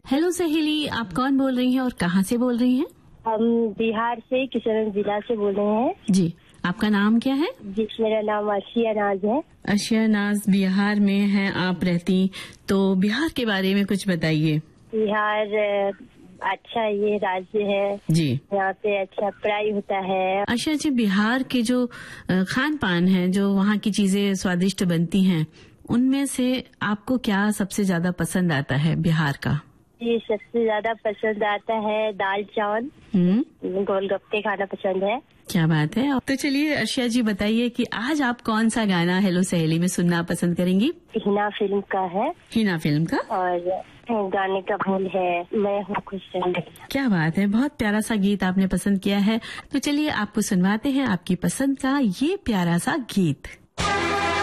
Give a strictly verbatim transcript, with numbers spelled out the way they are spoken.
Hello सहेली, आप कौन बोल रही हैं और कहाँ से बोल रही हैं? हम बिहार से किशनगंज जिला से बोल रहे हैं। जी, आपका नाम क्या है? जी, मेरा नाम आशिया नाज है। आशिया नाज, बिहार में हैं आप रहती, तो बिहार के बारे में कुछ बताइए। बिहार अच्छा ये राज्य है जी, यहाँ पे अच्छा पढ़ाई होता है। अच्छा जी, बिहार के जो खान पान है, जो वहाँ की चीजें स्वादिष्ट बनती हैं, उनमें से आपको क्या सबसे ज्यादा पसंद आता है बिहार का? ये सबसे ज्यादा पसंद आता है दाल चावल, गोलगप्पे खाना पसंद है। क्या बात है। तो चलिए आशिया जी, बताइए कि आज आप कौन सा गाना हेलो सहेली में सुनना पसंद करेंगी? हिना फिल्म का है। हिना फिल्म का? और गाने का बोल है मैं हूँ खुश जिंदगी। क्या बात है, बहुत प्यारा सा गीत आपने पसंद किया है। तो चलिए आपको सुनवाते हैं आपकी पसंद का ये प्यारा सा गीत।